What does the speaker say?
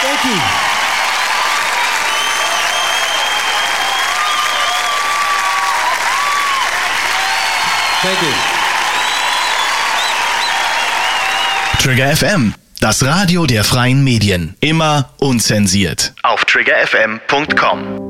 Thank you. Thank you. Trigger FM, das Radio der freien Medien. Immer unzensiert. Auf triggerfm.com.